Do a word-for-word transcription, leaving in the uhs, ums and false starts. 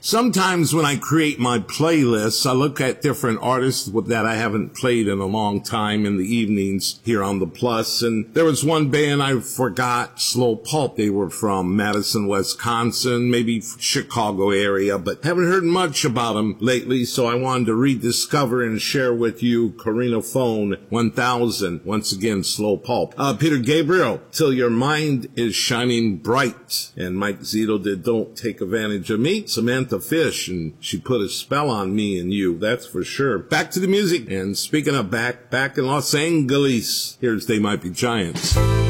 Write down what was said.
Sometimes when I create my playlists, I look at different artists that I haven't played in a long time in the evenings here on the Plus. And there was one band I forgot, Slow Pulp. They were from Madison, Wisconsin, maybe Chicago area, but haven't heard much about them lately. So I wanted to rediscover and share with you Carina Phone one thousand. Once again, Slow Pulp. Uh, Peter Gabriel, Till Your Mind is Shining Bright. And Mike Zito did Don't Take Advantage of Me. Samantha Fish, and she put a spell on me and you, that's for sure. Back to the music, and speaking of back, back in Los Angeles, here's They Might Be Giants.